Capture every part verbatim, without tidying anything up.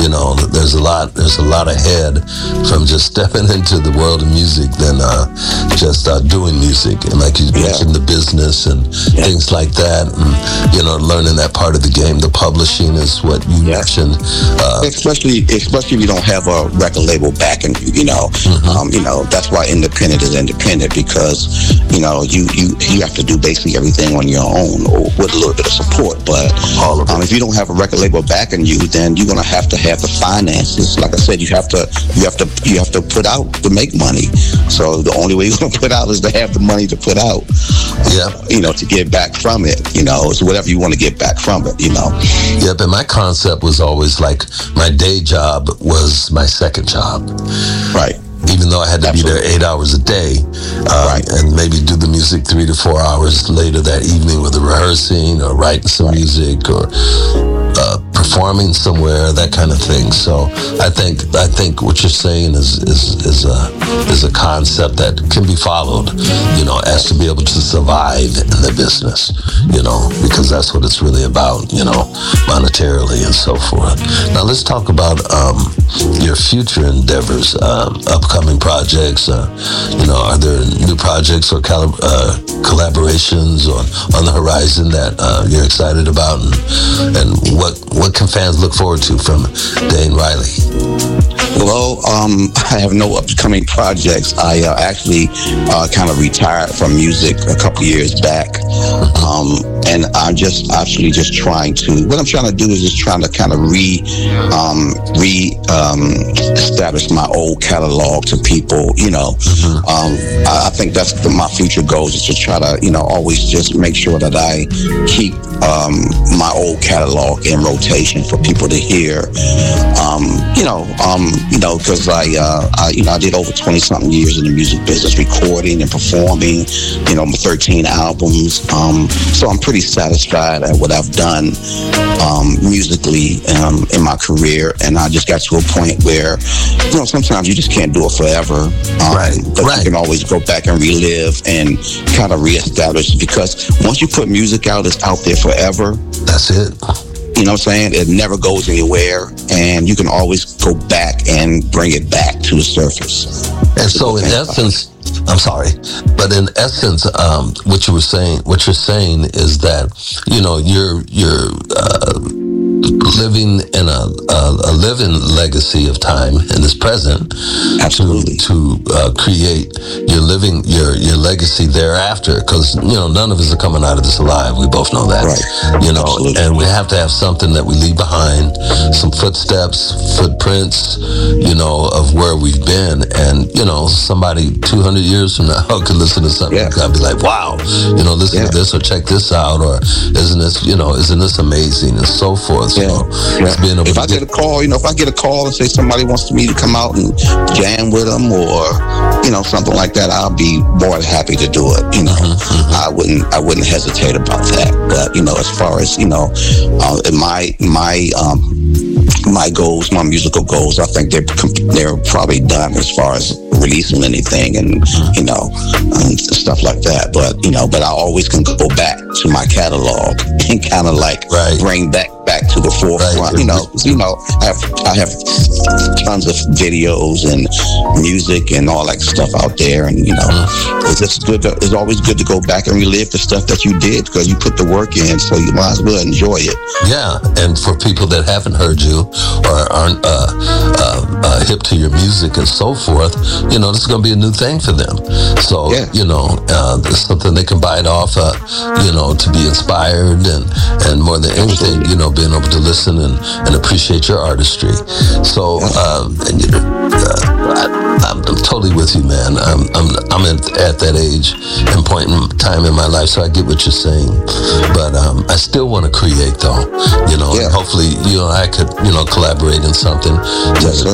You know, there's a lot, there's a lot ahead from just stepping into the world of music than uh, just uh, doing music. And like you Yeah. mentioned, the business and Yeah. things like that. And, you know, learning that part of the game. The publishing is what you Yeah. mentioned. Uh, especially especially if you don't have a record label backing you, you know. Mm-hmm. Um, you know, that's why independent is independent, because, you know, you, you, you have to do basically everything on your own or with a little bit of support. But All of it. um, if you don't have a record label backing you, then you're gonna have to have the finances. Like I said, you have to you have to you have to put out to make money. So the only way you're gonna put out is to have the money to put out. Yeah. You know, to get back from it. You know, so whatever you want to get back from it. You know. Yep, and my concept was always like my day job was my second job. Right. Even though I had to Absolutely. be there eight hours a day, uh, Right. and maybe do the music three to four hours later that evening with the rehearsing or writing some Right. music or uh, performing somewhere, that kind of thing. So I think I think what you're saying is is is a is a concept that can be followed, you know, as to be able to survive in the business, you know, because that's what it's really about, you know, monetarily and so forth. Now let's talk about um, your future endeavors, um, upcoming projects. Uh, you know, are there new projects or cali- uh, collaborations on, on the horizon that uh, you're excited about, and, and what what can fans look forward to from Dane Riley? Well, um, I have no upcoming projects. I uh, actually uh, kind of retired from music a couple years back. Um, and I'm just actually just trying to, what I'm trying to do is just trying to kind of re, um, re, um, establish my old catalog to people, you know. Um, I, I think that's the, my future goals, is to try to, you know, always just make sure that I keep um, my old catalog in rotation for people to hear. Um, you know, um, you know, because I, uh, I, you know, I did over twenty something years in the music business, recording and performing. You know, my thirteen albums. Um, so I'm pretty satisfied at what I've done um, musically um, in my career, and I just got to a point where, you know, sometimes you just can't do it forever. Um, Right, but right. you can always go back and relive and kind of reestablish, because once you put music out, it's out there forever. That's it. You know what I'm saying? It never goes anywhere, and you can always go back and bring it back to the surface. And so, in essence, I'm sorry, but in essence, um, what you were saying, what you're saying is that, you know, you're you're uh, living in a, a a living legacy of time in this present. Absolutely. To, to uh, create your living your your legacy thereafter, because you know none of us are coming out of this alive. We both know that, Right. you know, Absolutely. and we have to have something that we leave behind, some footsteps, footprints, you know, of where we've been. And you know, somebody two hundred years from now could listen to something Yeah. and be like, wow, you know, listen Yeah. to this or check this out, or isn't this, you know, isn't this amazing, and so forth. Yeah. So Yeah. it's being able If to I get a call, you know, if I get a call and say somebody wants me to come out and jam with them, or you know, something like that, I'll be more than happy to do it. You know, I wouldn't, I wouldn't hesitate about that. But you know, as far as you know, uh, my my um, my goals, my musical goals, I think they're they're probably done as far as releasing anything and you know and stuff like that. But you know, but I always can go back to my catalog and kind of like Right. bring back back to the forefront. Right. You know, you know, I have I have tons of videos and music and all that stuff out there, and you know, it's just good. To, it's always good to go back and relive the stuff that you did, because you put the work in, so you might as well enjoy it. Yeah, and for people that haven't heard you or aren't uh, uh, uh, hip to your music and so forth, you know, this is going to be a new thing for them. So, Yeah. you know, uh, it's something they can bite off, uh, you know, to be inspired and, and more than anything, you know, being able to listen and, and appreciate your artistry. So, um, and, you know, uh, I, I'm, I'm totally with you, man. I'm I'm I'm at, at that age and point in time in my life, so I get what you're saying. But um, I still want to create, though. You know, Yeah. and hopefully, you know, I could, you know, collaborate in something Yes, that, sir. you know,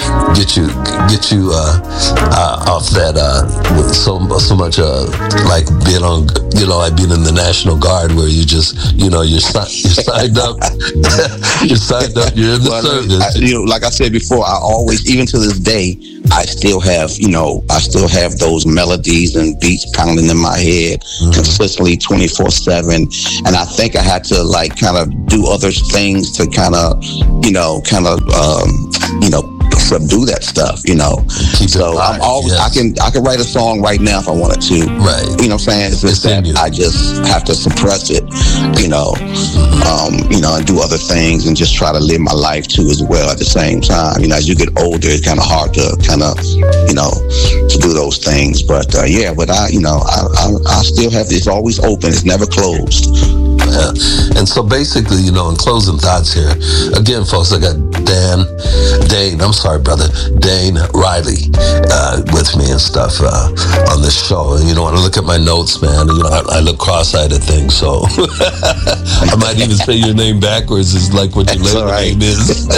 get you get you uh, uh, off that uh, with so so much uh, like being on, you know, like being in the National Guard, where you just, you know, you're, si- you're signed up, you're signed up, you're in the well, service. I, you know, like I said before, I always, even to this day, I still have, you know, I still have those melodies and beats pounding in my head mm-hmm. consistently twenty-four seven. And I think I had to like kind of do other things to kind of, you know, kind of, um, you know, subdue that stuff, you know. Keep so I'm always, yes. I can I can write a song right now if I wanted to. Right. You know what I'm saying? It's just that I just have to suppress it, you know, mm-hmm. um, you know, and do other things and just try to live my life too as well at the same time. You know, as you get older, it's kind of hard to kind of, you know, to do those things. But uh, yeah, but I, you know, I, I I still have this always open. It's never closed. Yeah. And so basically, you know, in closing thoughts here, again, folks, I got Dan, Dane, I'm sorry, brother, Dane Riley uh, with me and stuff uh, on this show. And, you know, when I look at my notes, man, you know, I, I look cross-eyed at things, so I might even say your name backwards is like what your label right. name is.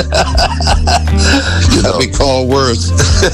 You know, I've been called worse.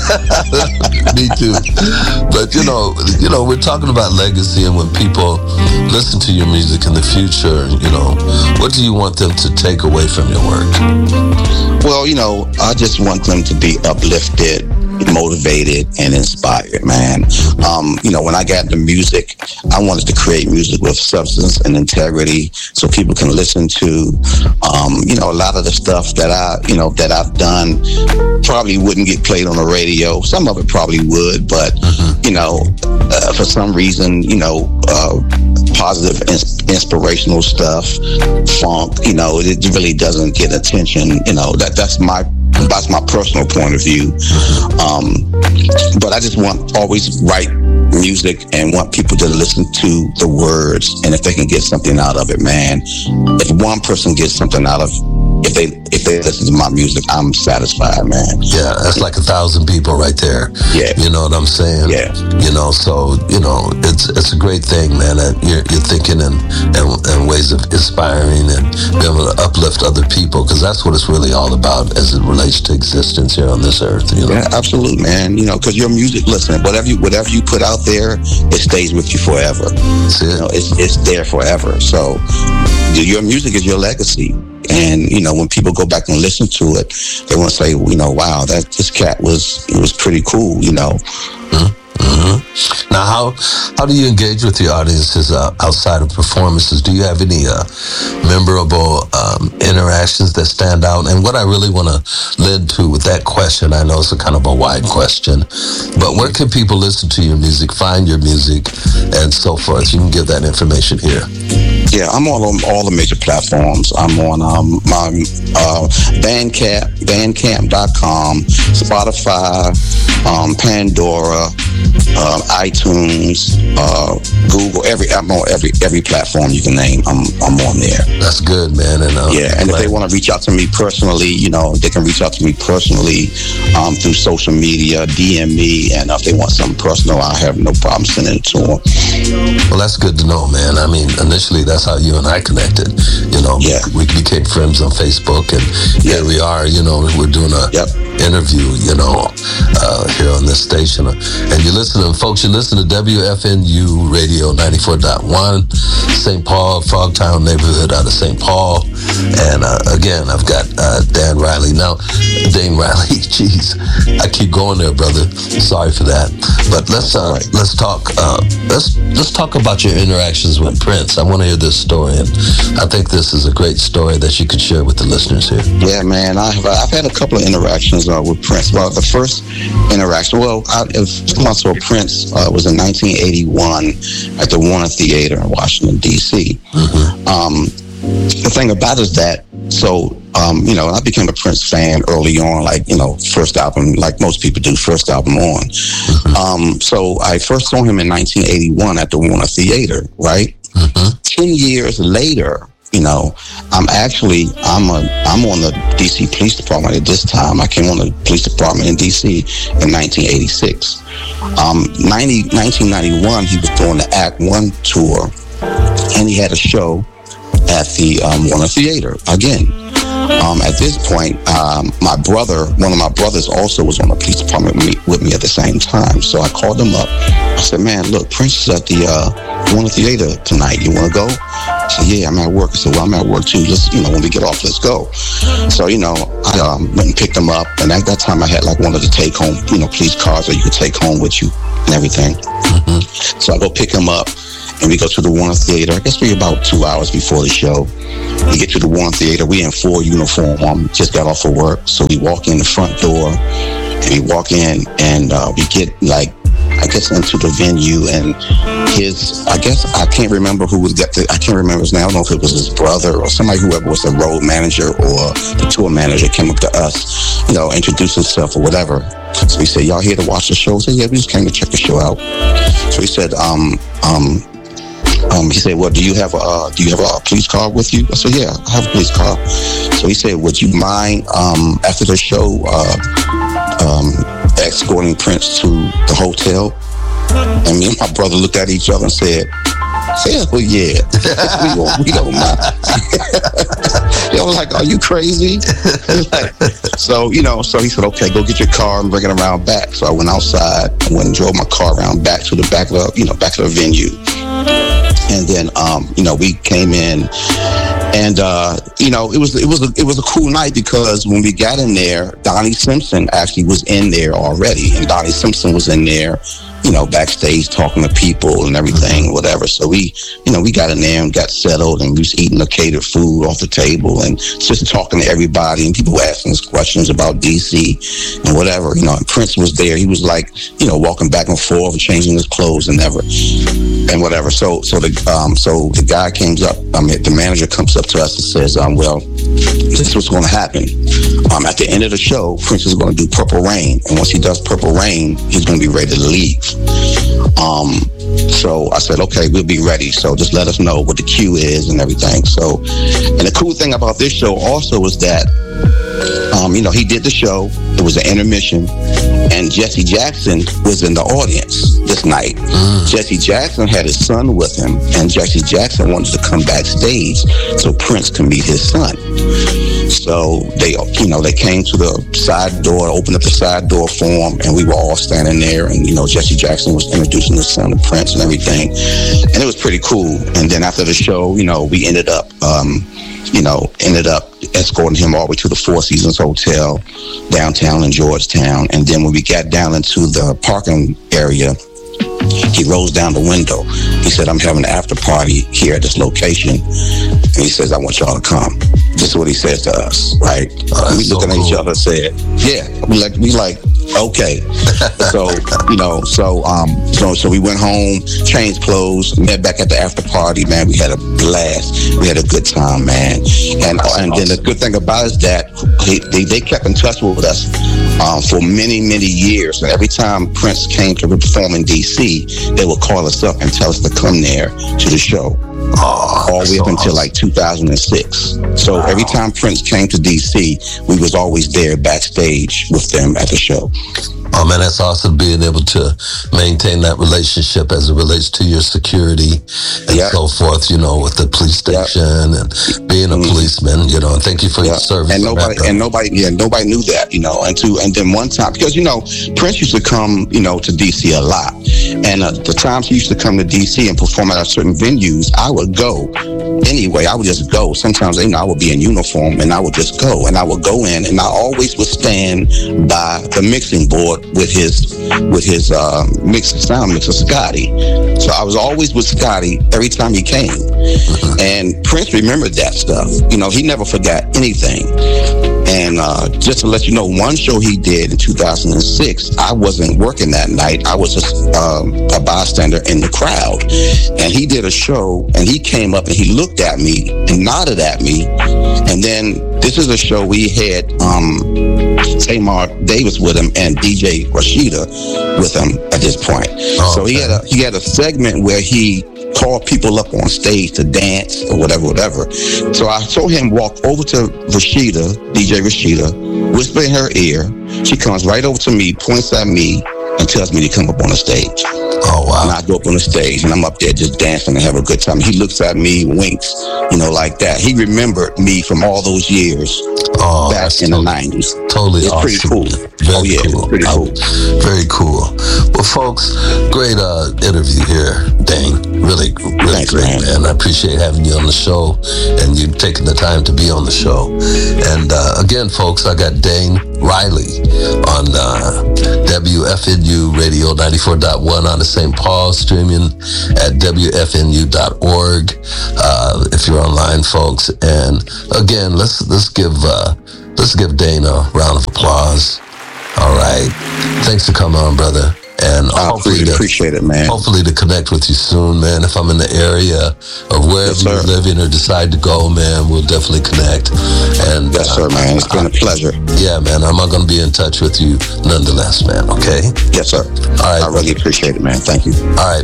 Me too. But, you know, you know, we're talking about legacy, and when people listen to your music in the future, you know, what do you want them to take away from your work? Well, you know, I just want them to be uplifted, motivated, and inspired, man. Um, you know, when I got into music, I wanted to create music with substance and integrity so people can listen to, um, you know, a lot of the stuff that I, you know, that I've done probably wouldn't get played on the radio. Some of it probably would, but, mm-hmm. you know, uh, for some reason, you know, uh, positive, ins- inspirational stuff, funk, you know, it really doesn't get attention. You know, that that's my that's my personal point of view. Um, but I just want always write music and want people to listen to the words, and if they can get something out of it, man. If one person gets something out of if they if they listen to my music, I'm satisfied, man. Yeah, that's like a thousand people right there. Yeah, you know what I'm saying? Yeah, you know, so you know, it's it's a great thing, man. That you're you're thinking in in, in ways of inspiring and being able to uplift other people, because that's what it's really all about as it relates to existence here on this earth. You know? Yeah, absolutely, man. You know, because your music, listen, whatever you whatever you put out there, it stays with you forever. That's it. You know, it's it's there forever. So your music is your legacy. And, you know, when people go back and listen to it, they want to say, you know, wow, that this cat was, it was pretty cool, you know. Mm-hmm. Now, how how do you engage with your audiences uh, outside of performances? Do you have any uh, memorable um, interactions that stand out? And what I really want to lead to with that question, I know it's a kind of a wide question, but where can people listen to your music, find your music, and so forth? You can give that information here. Yeah, I'm on all the major platforms. I'm on um, my uh, Bandcamp, bandcamp dot com, Spotify, um, Pandora, uh, iTunes, uh, Google. Every I'm on every every platform you can name. I'm I'm on there. That's good, man. And uh, yeah, and if they want to reach out to me personally, you know, they can reach out to me personally um, through social media, D M me, and if they want something personal, I have no problem sending it to them. Well, that's good to know, man. I mean, initially, that's how you and I connected. You know, yeah. we became friends on Facebook, and yeah. here we are. You know, we're doing a yep. interview. You know, uh, here on this station, and you're listening, folks. You listen to W F N U Radio ninety-four point one, Saint Paul, Frogtown neighborhood out of Saint Paul, and uh, again, I've got uh, Dan Riley now. Dane Riley, jeez, I keep going there, brother. Sorry for that, but let's uh, right. let's talk. Uh, let's let's talk about your interactions with Prince. I want to hear this story, and I think this is a great story that you could share with the listeners here. Yeah, man, I've I've had a couple of interactions uh, with Prince. Well, the first interaction, well, I, I saw Prince uh, was in nineteen eighty-one at the Warner Theater in Washington D C. Mm-hmm. Um, the thing about it is that, so um, you know, I became a Prince fan early on, like, you know, first album, like most people do, first album on. Mm-hmm. Um, so I first saw him in nineteen eighty-one at the Warner Theater, right? Mm-hmm. Ten years later, you know, I'm actually, I'm a, I'm on the D C Police Department at this time. I came on the police department in D C in nineteen eighty-six. Um, nineteen ninety-one, he was doing the Act One tour, and he had a show at the um, Warner Theater again. Um, at this point, um, my brother, one of my brothers also was on the police department with me, with me at the same time. So I called him up. I said, man, look, Prince is at the uh, Warner Theater tonight. You want to go? I said, yeah, I'm at work. I said, well, I'm at work too. Let's, you know, when we get off, let's go. So, you know, I um, went and picked him up. And at that time, I had like one of the take home, you know, police cars that you could take home with you and everything. Mm-hmm. So I go pick him up. And we go to the Warner Theater. I guess we're about two hours before the show. We get to the Warner Theater. We in full uniform. Just got off of work. So we walk in the front door. And we walk in. And uh, we get, like, I guess into the venue. And his, I guess, I can't remember who was, the, I can't remember his name. I don't know if it was his brother or somebody, whoever was the road manager or the tour manager came up to us, you know, introduced himself or whatever. So he said, y'all here to watch the show? I said, yeah, we just came to check the show out. So he said, um, um, Um, he said, well, do you have a uh, do you have a police car with you? I said, yeah, I have a police car. So he said, would you mind um, after the show uh, um, escorting Prince to the hotel? And me and my brother looked at each other and said, said well, yeah, we don't, we don't mind. I was like, are you crazy? Like, so, you know, so he said, okay, go get your car and bring it around back. So I went outside and went and drove my car around back to the back of the, you know, back of the venue. And then, um, you know, we came in, and uh, you know, it was it was a, it was a cool night because when we got in there, Donnie Simpson actually was in there already, and Donnie Simpson was in there, you know, backstage talking to people and everything, whatever. So we, you know, we got in there and got settled, and we was eating the catered food off the table and just talking to everybody, and people were asking us questions about D C and whatever, you know. And Prince was there. He was like, you know, walking back and forth and changing his clothes and ever and whatever. So, so the um, so the guy comes up. I mean, the manager comes up to us and says, um, well, this is what's going to happen. Um, at the end of the show, Prince is going to do Purple Rain, and once he does Purple Rain, he's going to be ready to leave. Um, so I said, okay, we'll be ready. So just let us know what the cue is and everything. So, and the cool thing about this show also was that, um, you know, he did the show. It was an intermission, and Jesse Jackson was in the audience this night. Mm. Jesse Jackson had his son with him, and Jesse Jackson wanted to come backstage so Prince could meet his son. So they, you know, they came to the side door, opened up the side door for him, and we were all standing there. And, you know, Jesse Jackson was introducing his son to Prince and everything. And it was pretty cool. And then after the show, you know, we ended up, um, you know, ended up escorting him all the way to the Four Seasons Hotel downtown in Georgetown. And then when we got down into the parking area, he rolls down the window. He said, I'm having an after party here at this location. And he says, I want y'all to come. This is what he says to us, right? Oh, we so looking cool. at each other and said, yeah. We like, we like, okay. So, you know, so um, so so we went home, changed clothes, met back at the after party, man. We had a blast. We had a good time, man. And That's and awesome. Then the good thing about it is that he, they, they kept in touch with us um, for many, many years. And every time Prince came to perform in D C, they would call us up and tell us to come there to the show. Oh, all the way up so until awesome. Like two thousand six. So wow. Every time Prince came to D C, we was always there backstage with them at the show. Oh man, that's awesome being able to maintain that relationship as it relates to your security and yep. so forth, you know, with the police station yep. and being a mm-hmm. policeman, you know, and thank you for yep. your service. And nobody, and nobody, yeah, nobody knew that, you know, and to, and then one time, because, you know, Prince used to come, you know, to D C a lot. And uh, the times he used to come to D C and perform at certain venues, I would go anyway. I would just go. Sometimes, you know, I would be in uniform and I would just go, and I would go in, and I always would stand by the mixing board with his with his uh, mix sound mixer Scotty. So I was always with Scotty every time he came, and Prince remembered that stuff. You know, he never forgot anything. And uh, just to let you know, one show he did in two thousand six, I wasn't working that night. I was just um, a bystander in the crowd, and he did a show, and he came up and he looked at me and nodded at me, and then this is a show we had um, Tamar Davis with him and D J Rashida with him at this point. Oh, so he okay. had a he had a segment where he call people up on stage to dance or whatever, whatever. So I saw him walk over to Rashida, D J Rashida, whisper in her ear. She comes right over to me, points at me, and tells me to come up on the stage. Oh, wow. And I go up on the stage, and I'm up there just dancing and having a good time. He looks at me, winks, you know, like that. He remembered me from all those years oh, back in totally, the nineties. Totally it's awesome. Pretty cool. Very oh, yeah, cool. pretty cool. Uh, very cool. Well, folks, great uh, interview here, Dane. Really, really Thanks, great, man. man. I appreciate having you on the show and you taking the time to be on the show. And uh, again, folks, I got Dane Riley on uh, W F N U Radio ninety-four point one out of Saint Paul, streaming at W F N U dot org uh, if you're online, folks. And again, let's let's give uh, let's give Dane a round of applause. All right, thanks for coming on, brother. And I hopefully really to, appreciate it, man. Hopefully to connect with you soon, man. If I'm in the area of wherever yes, you're living or decide to go, man, we'll definitely connect. And yes, uh, sir, man. It's been I, a pleasure. Yeah, man. I'm going to be in touch with you nonetheless, man. Okay? Yes, sir. All right. I really appreciate it, man. Thank you. All right.